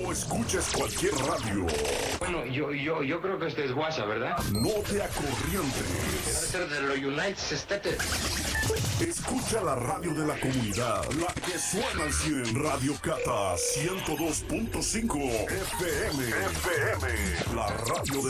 No escuches cualquier radio. Bueno, yo creo que este es guasa, ¿verdad? No te acorrientes. Debe ser de los United States. Escucha la radio de la comunidad, la que suena al 100. Radio Cata 102.5 FM. La radio de